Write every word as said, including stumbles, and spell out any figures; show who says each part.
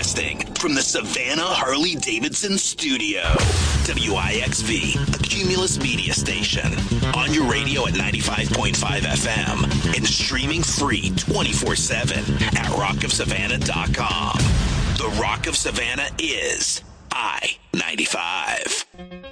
Speaker 1: Broadcasting from the Savannah Harley-Davidson studio. W I X V, a Cumulus media station. On your radio at ninety-five point five F M and streaming free twenty-four seven at rock of savannah dot com. The Rock of Savannah is I ninety-five.